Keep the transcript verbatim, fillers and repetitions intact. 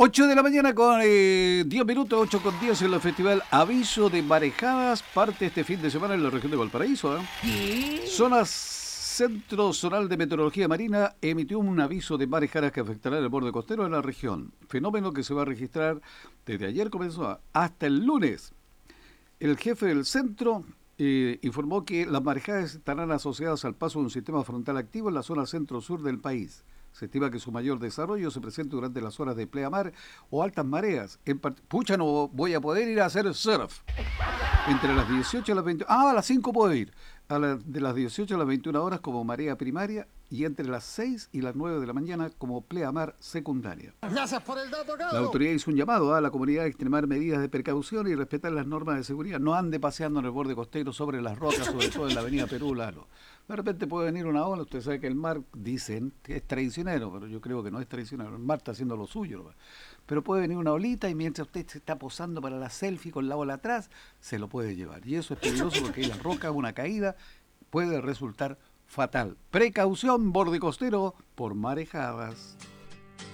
ocho de la mañana con eh, diez minutos, ocho con diez en el festival Aviso de Marejadas. Parte este fin de semana en la región de Valparaíso. ¿eh? ¿Qué? Zona Centro Zonal de Meteorología Marina emitió un aviso de marejadas que afectará el borde costero de la región. Fenómeno que se va a registrar desde ayer comenzó hasta el lunes. El jefe del centro eh, informó que las marejadas estarán asociadas al paso de un sistema frontal activo en la zona centro-sur del país. Se estima que su mayor desarrollo se presente durante las horas de pleamar o altas mareas. En part... Pucha, no voy a poder ir a hacer surf. Entre las dieciocho y las veintiuna. Ah, a las cinco puedo ir. A la... De las dieciocho a las veintiuna horas como marea primaria y entre las seis y las nueve de la mañana como pleamar secundaria. Gracias por el dato, La cabrón. autoridad hizo un llamado a la comunidad a extremar medidas de precaución y respetar las normas de seguridad. No ande paseando en el borde costero sobre las rocas, sobre todo en la avenida Perú, Lalo. De repente puede venir una ola, usted sabe que el mar, dicen, que es traicionero, pero yo creo que no es traicionero, el mar está haciendo lo suyo, ¿no? Pero puede venir una olita y mientras usted se está posando para la selfie con la ola atrás, se lo puede llevar. Y eso es peligroso porque ahí la roca, una caída, puede resultar fatal. Precaución, borde costero, por marejadas.